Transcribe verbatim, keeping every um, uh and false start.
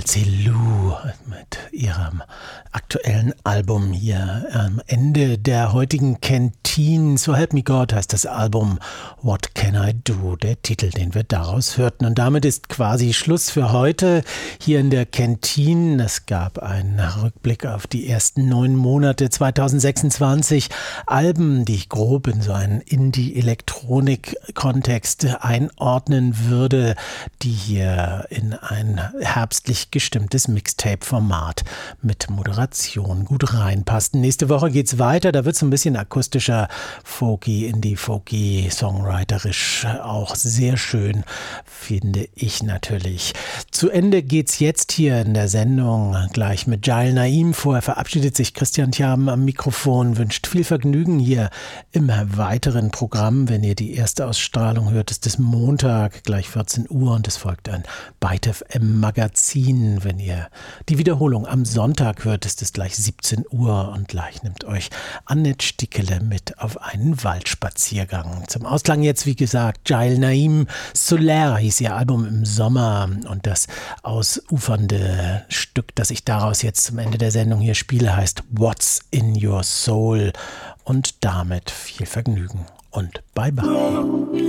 Elsie Lou mit ihrem aktuellen Album hier am Ende der heutigen Canteen. So Help Me God heißt das Album What Can I Do, der Titel, den wir daraus hörten. Und damit ist quasi Schluss für heute hier in der Canteen. Es gab einen Rückblick auf die ersten neun Monate zweitausendsechsundzwanzig. Alben, die ich grob in so einen Indie-Elektronik-Kontext einordnen würde, die hier in ein herbstlich gestimmtes Mixtape-Format mit Moderation gut reinpassten. Nächste Woche geht's weiter, da wird es ein bisschen akustischer, folky, indie-folky, songwriterisch, auch sehr schön, finde ich natürlich. Zu Ende geht's jetzt hier in der Sendung gleich mit Jail Naim. Vorher verabschiedet sich Christian Thiaben am Mikrofon, wünscht viel Vergnügen hier im weiteren Programm. Wenn ihr die erste Ausstrahlung hört, ist es Montag, gleich vierzehn Uhr, und es folgt ein Byte F M Magazin. Wenn ihr die Wiederholung am Sonntag hört, ist es gleich siebzehn Uhr, und gleich nimmt euch Annette Stickele mit auf einen Waldspaziergang. Zum Ausklang jetzt, wie gesagt, Jail Naim. Solaire hieß ihr Album im Sommer, und das ausufernde Stück, das ich daraus jetzt zum Ende der Sendung hier spiele, heißt What's in Your Soul, und damit viel Vergnügen und bye bye.